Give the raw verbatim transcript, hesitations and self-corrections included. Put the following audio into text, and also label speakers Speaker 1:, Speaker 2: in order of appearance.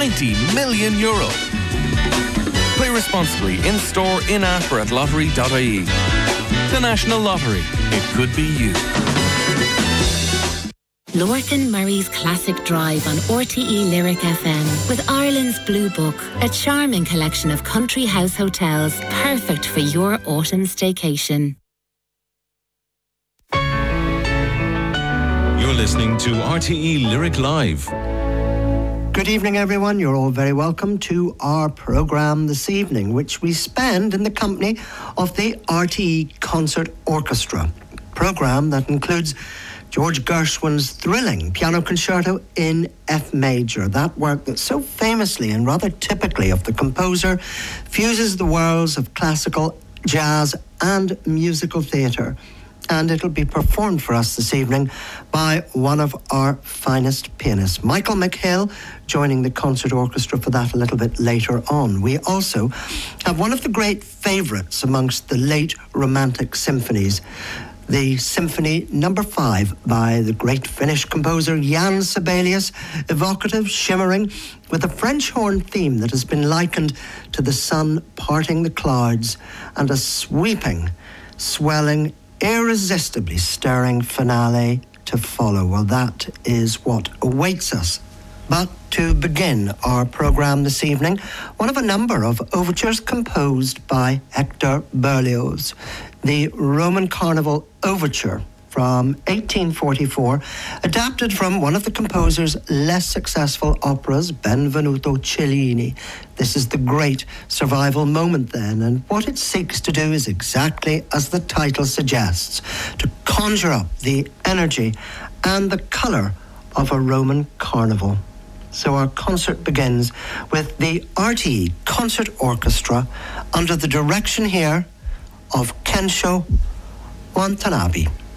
Speaker 1: ninety million euro. Play responsibly in-store, in-app or at lottery dot I E. The National Lottery. It could be you.
Speaker 2: Lorcan Murray's Classic Drive on R T E Lyric F M with Ireland's Blue Book, a charming collection of country house hotels, perfect for your autumn staycation.
Speaker 3: You're listening to R T E Lyric Live.
Speaker 4: Good evening, everyone. You're all very welcome to our programme this evening, which we spend in the company of the R T E Concert Orchestra. Programme that includes George Gershwin's thrilling piano concerto in F major, that work that so famously and rather typically of the composer fuses the worlds of classical, jazz and musical theatre. And it'll be performed for us this evening by one of our finest pianists, Michael McHale, joining the concert orchestra for that a little bit later on. We also have one of the great favourites amongst the late Romantic symphonies, the Symphony Number Five by the great Finnish composer Jan Sibelius, evocative, shimmering, with a French horn theme that has been likened to the sun parting the clouds, and a sweeping, swelling, irresistibly stirring finale to follow. Well, that is what awaits us. But to begin our programme this evening, one of a number of overtures composed by Hector Berlioz, the Roman Carnival Overture from eighteen forty-four, adapted from one of the composer's less successful operas, Benvenuto Cellini. This is the great survival moment then, and what it seeks to do is exactly as the title suggests, to conjure up the energy and the colour of a Roman carnival. So our concert begins with the R T E Concert Orchestra under the direction here of Kensho Watanabe.